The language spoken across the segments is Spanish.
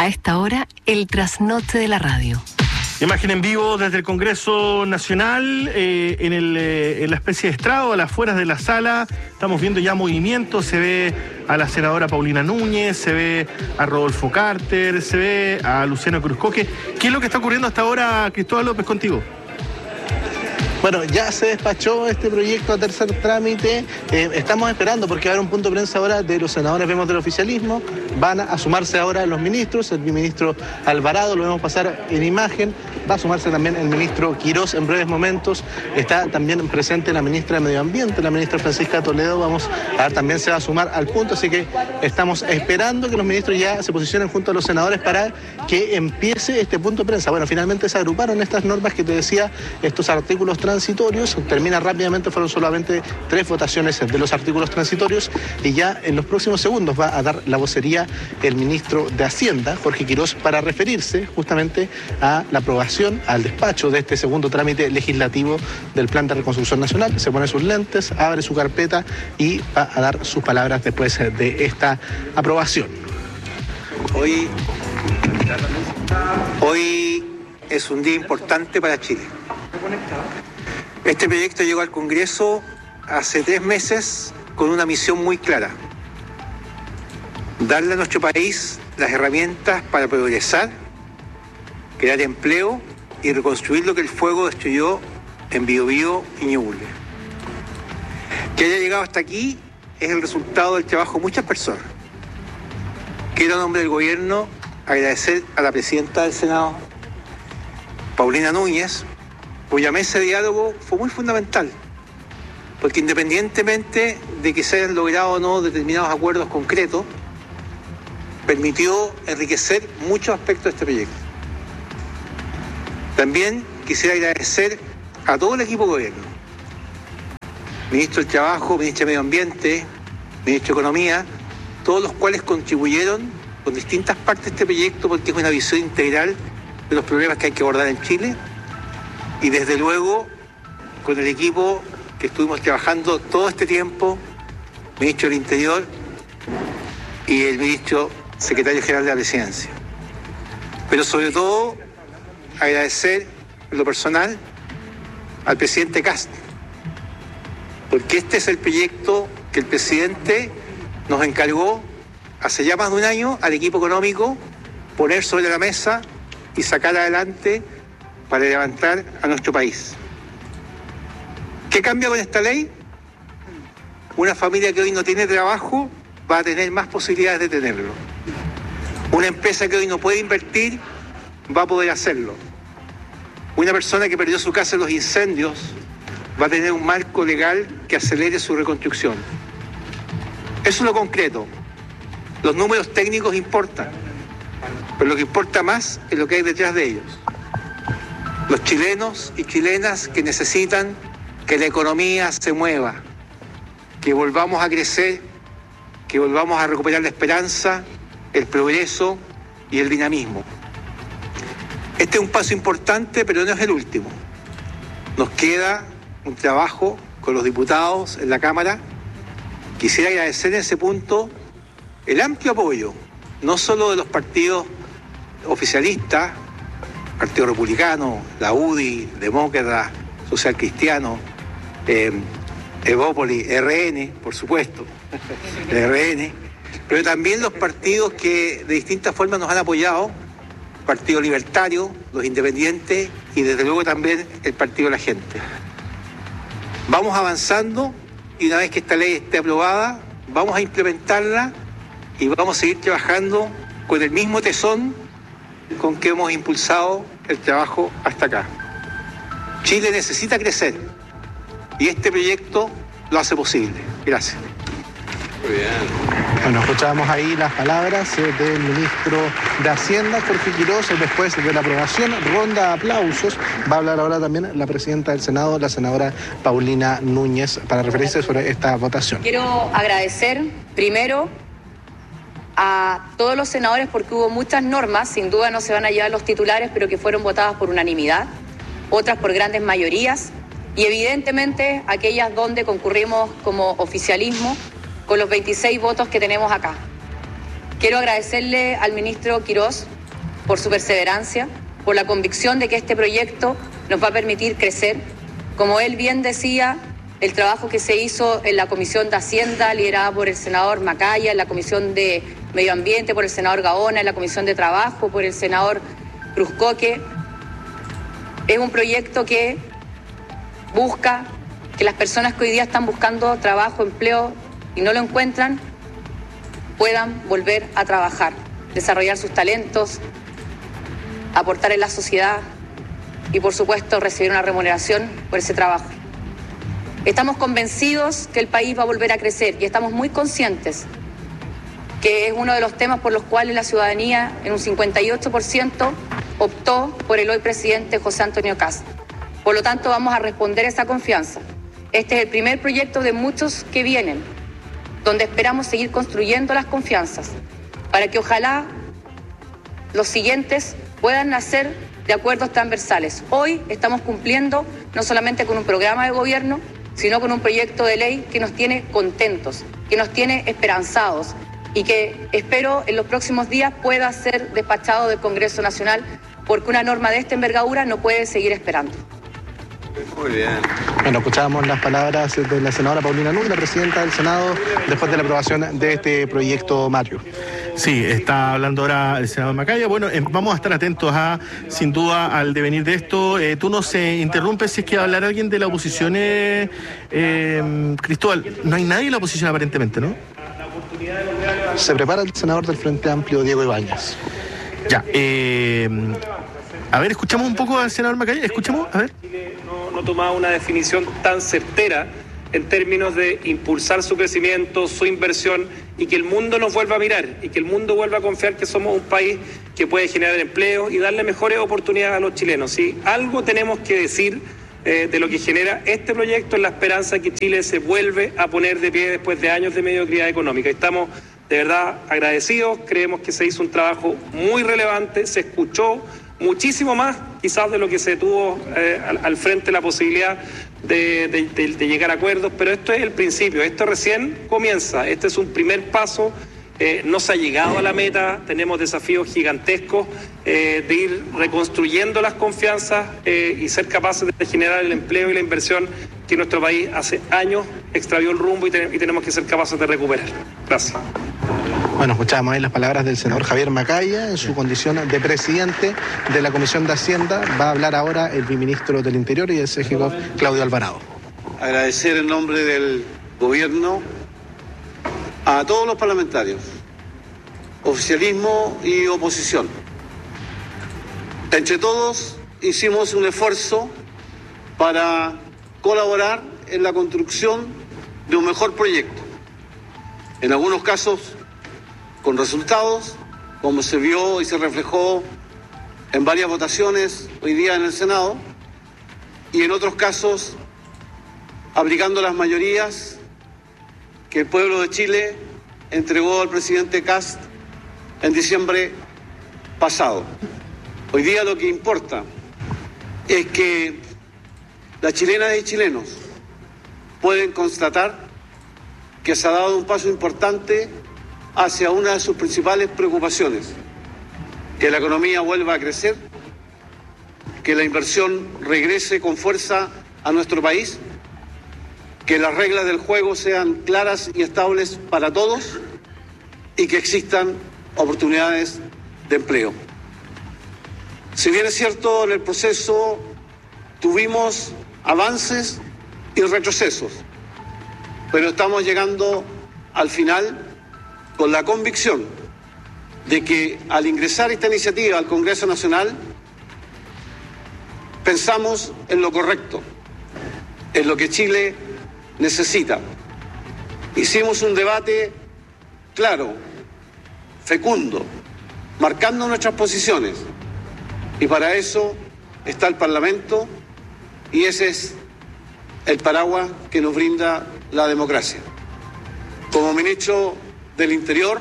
A esta hora, el trasnoche de la radio. Imagen en vivo desde el Congreso Nacional, en la especie de estrado, a las afueras de la sala. Estamos viendo ya movimiento, se ve a la senadora Paulina Núñez, se ve a Rodolfo Carter, se ve a Luciano Cruzcoque. ¿Qué es lo que está ocurriendo hasta ahora, Cristóbal López, contigo? Bueno, ya se despachó este proyecto a tercer trámite. Estamos esperando porque va a haber un punto de prensa ahora de los senadores, vemos, del oficialismo. Van a sumarse ahora los ministros, el ministro Alvarado, lo vemos pasar en imagen. Va a sumarse también el ministro Quirós en breves momentos. Está también presente la ministra de Medio Ambiente, la ministra Francisca Toledo. Vamos a ver, también se va a sumar al punto. Así que estamos esperando que los ministros ya se posicionen junto a los senadores para que empiece este punto de prensa. Bueno, finalmente se agruparon estas normas que te decía, estos artículos transitorios. Termina rápidamente, fueron solamente 3 votaciones de los artículos transitorios y ya en los próximos segundos va a dar la vocería el ministro de Hacienda, Jorge Quirós, para referirse justamente a la aprobación, al despacho de este segundo trámite legislativo del Plan de Reconstrucción Nacional. Se pone sus lentes, abre su carpeta y va a dar sus palabras después de esta aprobación. Hoy es un día importante para Chile. Este proyecto llegó al Congreso hace 3 meses con una misión muy clara: darle a nuestro país las herramientas para progresar, crear empleo y reconstruir lo que el fuego destruyó en Biobío y Ñuble. Que haya llegado hasta aquí es el resultado del trabajo de muchas personas. Quiero, en nombre del gobierno, agradecer a la presidenta del Senado, Paulina Núñez, cuya mesa de diálogo fue muy fundamental, porque independientemente de que se hayan logrado o no determinados acuerdos concretos, permitió enriquecer muchos aspectos de este proyecto. También quisiera agradecer a todo el equipo de gobierno, ministro del Trabajo, ministro de Medio Ambiente, ministro de Economía, todos los cuales contribuyeron con distintas partes de este proyecto, porque es una visión integral de los problemas que hay que abordar en Chile. Y desde luego, con el equipo que estuvimos trabajando todo este tiempo, ministro del Interior y el ministro secretario general de la Presidencia. Pero sobre todo, agradecer en lo personal al presidente Kast, porque este es el proyecto que el presidente nos encargó hace ya más de un año al equipo económico poner sobre la mesa y sacar adelante para levantar a nuestro país. ¿Qué cambia con esta ley? Una familia que hoy no tiene trabajo va a tener más posibilidades de tenerlo. Una empresa que hoy no puede invertir va a poder hacerlo. Una persona que perdió su casa en los incendios va a tener un marco legal que acelere su reconstrucción. Eso es lo concreto. Los números técnicos importan, pero lo que importa más es lo que hay detrás de ellos. Los chilenos y chilenas que necesitan que la economía se mueva, que volvamos a crecer, que volvamos a recuperar la esperanza, el progreso y el dinamismo. Este es un paso importante, pero no es el último. Nos queda un trabajo con los diputados en la Cámara. Quisiera agradecer en ese punto el amplio apoyo, no solo de los partidos oficialistas, Partido Republicano, la UDI, Demócrata, Social Cristiano, Evópoli, RN, por supuesto, RN, pero también los partidos que de distintas formas nos han apoyado, Partido Libertario, los Independientes y desde luego también el Partido de la Gente. Vamos avanzando y una vez que esta ley esté aprobada, vamos a implementarla y vamos a seguir trabajando con el mismo tesón con que hemos impulsado el trabajo hasta acá. Chile necesita crecer y este proyecto lo hace posible. Gracias. Muy bien. Bueno, escuchábamos ahí las palabras del ministro de Hacienda, Jorge Quirós, después de la aprobación. Ronda de aplausos. Va a hablar ahora también la presidenta del Senado, la senadora Paulina Núñez, para referirse sobre esta votación. Quiero agradecer primero a todos los senadores porque hubo muchas normas, sin duda no se van a llevar los titulares, pero que fueron votadas por unanimidad, otras por grandes mayorías y evidentemente aquellas donde concurrimos como oficialismo con los 26 votos que tenemos acá. Quiero agradecerle al ministro Quirós por su perseverancia, por la convicción de que este proyecto nos va a permitir crecer. Como él bien decía, el trabajo que se hizo en la Comisión de Hacienda, liderada por el senador Macaya, en la Comisión de Medio Ambiente por el senador Gaona, en la Comisión de Trabajo por el senador Cruzcoque, es un proyecto que busca que las personas que hoy día están buscando trabajo, empleo y no lo encuentran, puedan volver a trabajar, desarrollar sus talentos, aportar en la sociedad y, por supuesto, recibir una remuneración por ese trabajo. Estamos convencidos que el país va a volver a crecer y estamos muy conscientes que es uno de los temas por los cuales la ciudadanía, en un 58%, optó por el hoy presidente José Antonio Kast. Por lo tanto, vamos a responder a esa confianza. Este es el primer proyecto de muchos que vienen, donde esperamos seguir construyendo las confianzas para que ojalá los siguientes puedan nacer de acuerdos transversales. Hoy estamos cumpliendo no solamente con un programa de gobierno, sino con un proyecto de ley que nos tiene contentos, que nos tiene esperanzados y que espero en los próximos días pueda ser despachado del Congreso Nacional, porque una norma de esta envergadura no puede seguir esperando. Muy bien. Bueno, escuchábamos las palabras de la senadora Paulina Núñez, la presidenta del Senado, después de la aprobación de este proyecto, Mario. Sí, está hablando ahora el senador Macaya. Bueno, vamos a estar atentos sin duda, al devenir de esto. Tú nos interrumpes si es que va a hablar alguien de la oposición, Cristóbal. No hay nadie en la oposición aparentemente, ¿no? Se prepara el senador del Frente Amplio, Diego Ibáñez. Ya, a ver, escuchamos un poco al senador Macaya, escuchemos, a ver. No tomaba una definición tan certera en términos de impulsar su crecimiento, su inversión y que el mundo nos vuelva a mirar y que el mundo vuelva a confiar que somos un país que puede generar empleo y darle mejores oportunidades a los chilenos. ¿Sí? Algo tenemos que decir de lo que genera este proyecto en la esperanza que Chile se vuelve a poner de pie después de años de mediocridad económica. Estamos de verdad agradecidos, creemos que se hizo un trabajo muy relevante, se escuchó muchísimo más quizás de lo que se tuvo al frente la posibilidad de llegar a acuerdos, pero esto es el principio, esto recién comienza, este es un primer paso, no se ha llegado a la meta, tenemos desafíos gigantescos de ir reconstruyendo las confianzas y ser capaces de generar el empleo y la inversión que nuestro país hace años extravió el rumbo y tenemos que ser capaces de recuperar. Gracias. Bueno, escuchábamos ahí las palabras del senador Javier Macaya en su condición de presidente de la Comisión de Hacienda. Va a hablar ahora el viceministro del Interior y el CGCOF, Claudio Alvarado. Agradecer en nombre del gobierno a todos los parlamentarios, oficialismo y oposición. Entre todos hicimos un esfuerzo para colaborar en la construcción de un mejor proyecto. En algunos casos con resultados, como se vio y se reflejó en varias votaciones hoy día en el Senado, y en otros casos aplicando las mayorías que el pueblo de Chile entregó al presidente Kast en diciembre pasado. Hoy día lo que importa es que las chilenas y chilenos pueden constatar que se ha dado un paso importante hacia una de sus principales preocupaciones, que la economía vuelva a crecer, que la inversión regrese con fuerza a nuestro país, que las reglas del juego sean claras y estables para todos y que existan oportunidades de empleo. Si bien es cierto, en el proceso tuvimos avances y retrocesos, pero estamos llegando al final con la convicción de que al ingresar esta iniciativa al Congreso Nacional pensamos en lo correcto, en lo que Chile necesita. Hicimos un debate claro, fecundo, marcando nuestras posiciones, y para eso está el Parlamento y ese es el paraguas que nos brinda la democracia. Como ministro del Interior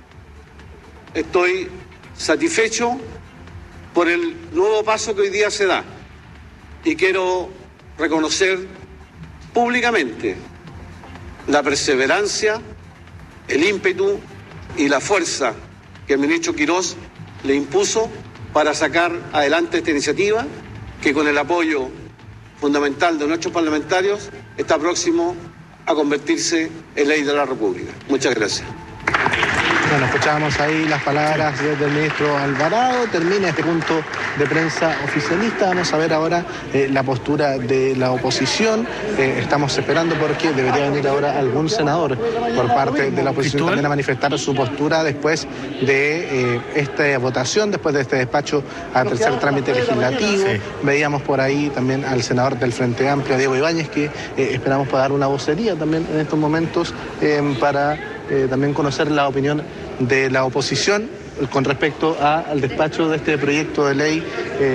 estoy satisfecho por el nuevo paso que hoy día se da y quiero reconocer públicamente la perseverancia, el ímpetu y la fuerza que el ministro Quirós le impuso para sacar adelante esta iniciativa, que con el apoyo fundamental de nuestros parlamentarios está próximo a convertirse en ley de la República. Muchas gracias. Bueno, escuchábamos ahí las palabras del ministro Alvarado. Termina este punto de prensa oficialista. Vamos a ver ahora la postura de la oposición. Estamos esperando porque debería venir ahora algún senador por parte de la oposición también a manifestar su postura después de esta votación, después de este despacho a tercer trámite legislativo. Sí. Veíamos por ahí también al senador del Frente Amplio, Diego Ibáñez, que esperamos pueda dar una vocería también en estos momentos para también conocer la opinión de la oposición con respecto al despacho de este proyecto de ley.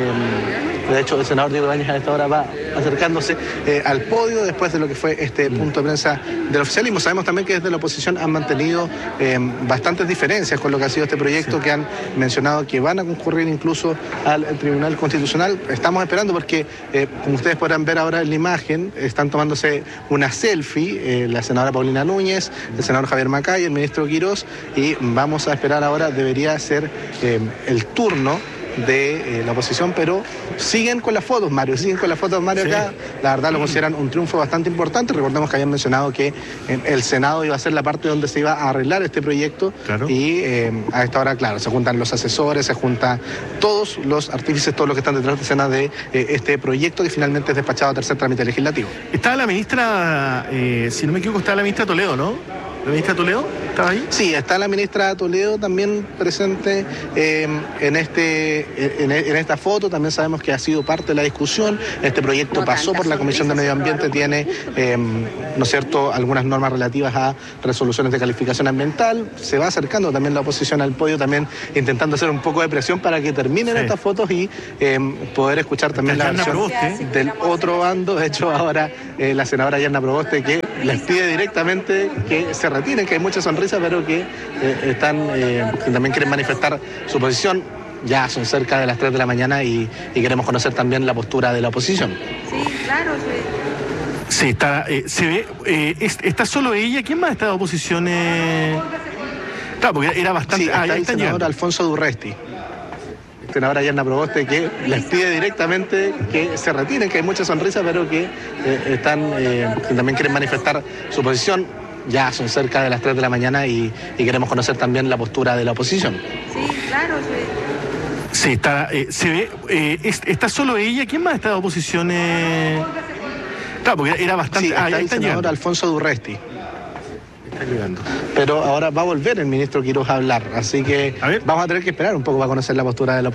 De hecho, el senador Diego Ibáñez a esta hora va acercándose al podio después de lo que fue este punto de prensa del oficialismo. Sabemos también que desde la oposición han mantenido bastantes diferencias con lo que ha sido este proyecto, que han mencionado que van a concurrir incluso al Tribunal Constitucional. Estamos esperando porque, como ustedes podrán ver ahora en la imagen, están tomándose una selfie, la senadora Paulina Núñez, el senador Javier Macay, el ministro Quirós, y vamos a esperar ahora, debería ser el turno de la oposición, pero siguen con las fotos, Mario, sí. Acá. La verdad lo consideran un triunfo bastante importante. Recordemos que habían mencionado que el Senado iba a ser la parte donde se iba a arreglar este proyecto. Claro. Y a esta hora, claro, se juntan los asesores, se juntan todos los artífices, todos los que están detrás de escena de este proyecto que finalmente es despachado a tercer trámite legislativo. Está la ministra, si no me equivoco, está la ministra Toledo, ¿no? ¿La ministra Toledo estaba ahí? Sí, está la ministra Toledo también presente en esta foto. También sabemos que ha sido parte de la discusión. Este proyecto pasó por la Comisión de Medio Ambiente, tiene, ¿no es cierto?, algunas normas relativas a resoluciones de calificación ambiental. Se va acercando también la oposición al podio, también intentando hacer un poco de presión para que terminen estas fotos y poder escuchar también la versión del otro bando. De hecho, ahora la senadora Yarna Proboste, que les pide directamente que se retiren, que hay mucha sonrisa, pero que que también quieren manifestar su posición. Ya son cerca de las 3 de la mañana y queremos conocer también la postura de la oposición. Sí, claro. Sí, está, se ve, está solo ella. ¿Quién más está de oposición? Claro, porque era bastante... Sí, está el senador Alfonso Durresti. Senadora Yarna Proboste, que les pide directamente que se retiren, que hay mucha sonrisa, pero que que también quieren manifestar su posición. Ya son cerca de las 3 de la mañana y queremos conocer también la postura de la oposición. Sí, claro. Sí, está, se ve, está solo ella. ¿Quién más está de oposición? Claro, porque era bastante... Sí, está el senador Alfonso Durresti. Está llegando. Pero ahora va a volver el ministro Quirós a hablar, así que vamos a tener que esperar un poco para conocer la postura de la oposición.